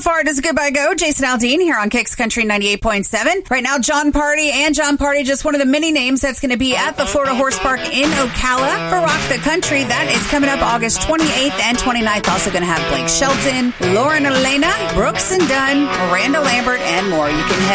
far does goodbye go? Jason Aldean here on Kicks Country 98.7. Right now, Jon Pardi, just one of the many names that's going to be at the Florida Horse Park in Ocala for Rock the Country. That is coming up August 28th and 29th. Also going to have Blake Shelton, Lauren Elena, Brooks and Dunn, Miranda Lambert, and more. You can head